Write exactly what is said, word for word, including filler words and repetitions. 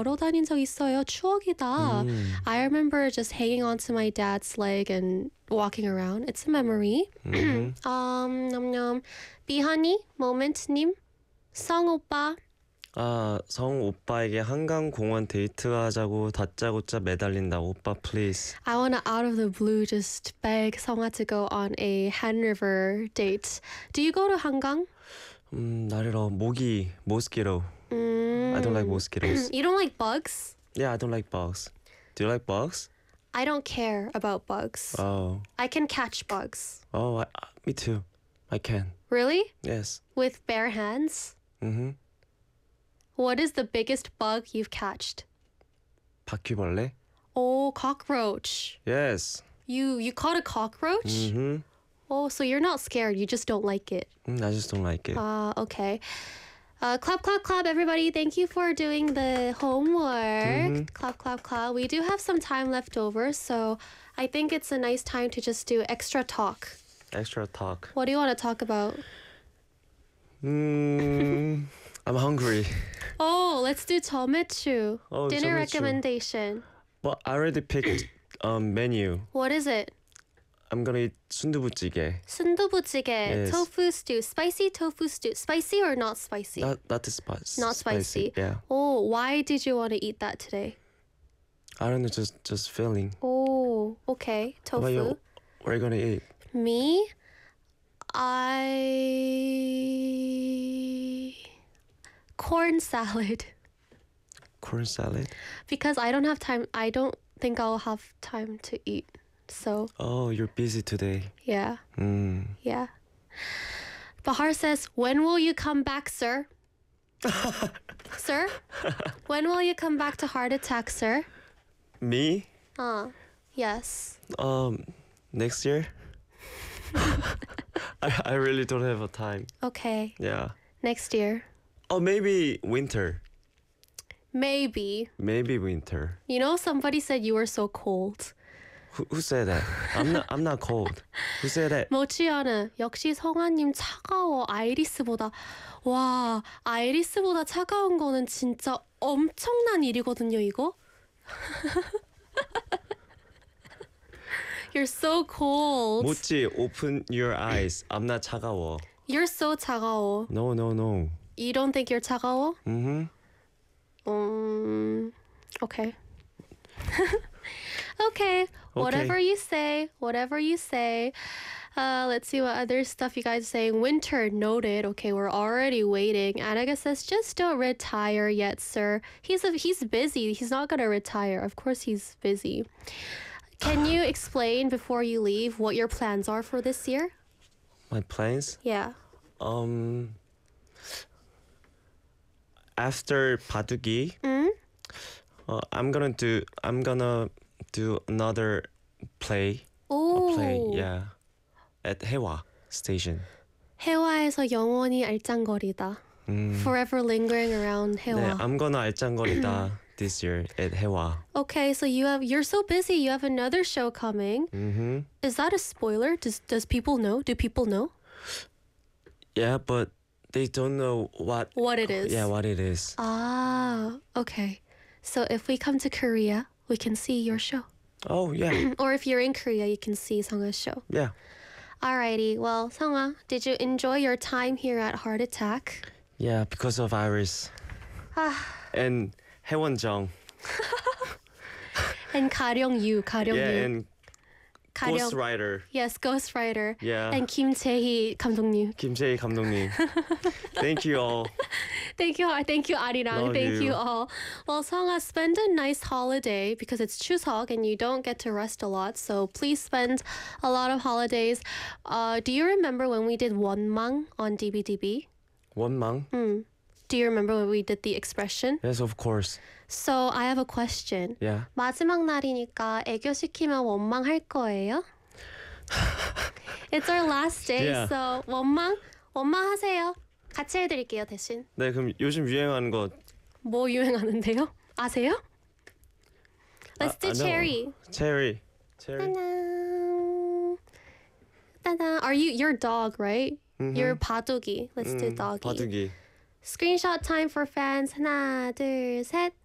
걸어 다닌 적 있어요. 추억이다. 음. I remember just hanging onto my dad's leg and walking around. It's a memory. Mhm. um, nom nom. 비하니 모멘트님 성 오빠. 아, 성 오빠에게 한강공원 데이트하자고 다짜고짜 매달린다. 오빠 please. I want to out of the blue just beg 성아 to go on a Han River date. Do you go to 한강? 음, 나르러 모기 mosquito. Mm. I don't like mosquitoes. You don't like bugs? Yeah, I don't like bugs. Do you like bugs? I don't care about bugs. Oh. I can catch bugs. Oh, I, uh, me too. I can. Really? Yes. With bare hands? Mhm. What is the biggest bug you've catched? 바퀴벌레? Oh, cockroach. Yes. You you caught a cockroach? Mhm. Oh, so you're not scared. You just don't like it. Mm, I just don't like it. Uh, okay. Uh, clap, clap, clap, everybody. Thank you for doing the homework. Mhm. Clap, clap, clap. We do have some time left over, so I think it's a nice time to just do extra talk. Extra talk. What do you want to talk about? Mm, I'm hungry. Oh, let's do 저매추. Oh, Dinner 저매추. recommendation. But I already picked um menu. What is it? I'm gonna eat 순두부찌개. 순두부찌개, Yes. tofu stew, spicy tofu stew. Spicy or not spicy? Not not the spice. Not spicy. Yeah. Oh, why did you want to eat that today? I don't know. Just just feeling. Oh, okay. How about you? Tofu. What are you gonna eat? Me? I corn salad Corn salad. because I don't have time. I don't think I'll have time to eat. So, Oh, you're busy today. yeah. Mm. Yeah. Bahar says, "When will you come back, sir?" Sir? When will you come back to Heart Attack, sir? Me? Uh, yes. Um, next year. I I really don't have a time. Okay. Yeah. Next year. Oh, maybe winter. Maybe. Maybe winter. You know, somebody said you were so cold. Who who said that? I'm not I'm not cold. Who said that? 모치아는 역시 성아님 차가워 아이리스보다. 와, 아이리스보다 차가운 거는 진짜 엄청난 일이거든요, 이거. You're so cold. 모찌, open your eyes. I'm not 차가워. You're so 차가워. No, no, no. You don't think you're 차가워? Mhm. Um, okay. Okay, whatever you say, whatever you say. Uh, let's see what other stuff you guys are saying. Winter noted. Okay, we're already waiting. Anaga says, just don't retire yet, sir. He's a, he's busy. He's not gonna retire. Of course, he's busy. Can you explain before you leave what your plans are for this year? My plans? Yeah. Um. After 바둑이, Mm? uh, I'm gonna do. I'm gonna do another play. Oh. A play, yeah, at 해와 station. 해와에서 영원히 알짱거리다. 음. Forever lingering around 네, 해와. I'm gonna 알짱거리다 this year at 해와. Okay, so you have you're so busy. You have another show coming. Mm-hmm. Is that a spoiler? Does does people know? Do people know Yeah, but they don't know what. what it is? Yeah, what it is. Ah, okay. So if we come to Korea, we can see your show. Oh yeah, Or if you're in Korea, you can see Sungha's show. yeah. Alrighty. Well, Sungha, did you enjoy your time here at Heart Attack? Yeah, because of Iris Ah, and 해원정. and Karyong Yu, Karyong Yeah, Yu. and Karyong- Ghost Rider. Yes, Ghost Rider. Yeah. And Kim Chae-hee 감독님. 김재희 감독님. Thank you all. Thank you, thank you, Arirang. Love Thank you. you. all. Well, Songha, spend a nice holiday because it's Chuseok and you don't get to rest a lot. So please spend a lot of holidays. Uh, do you remember when we did 원망 on D B D B? 원망. Mm. Do you remember when we did the expression? Yes, of course. So I have a question. Yeah. 마지막 날이니까 애교시키면 원망할 거예요? It's our last day, Yeah. so 원망 원망하세요. 같이 해드릴게요 대신. 네, 그럼 요즘 유행하는 거. 뭐 유행하는데요? 아세요? Let's do I know. cherry. Cherry. Cherry. 따단. 따단. Are you your dog, right? Mhm. You're 바둑이. Let's do 음, doggy. 바둑이. Screenshot time for fans. 하나, 둘, 셋.